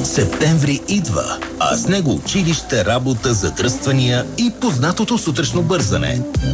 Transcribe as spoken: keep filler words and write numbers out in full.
Септември идва, а с него училище, работа, задръствания и познатото сутрешно бързане.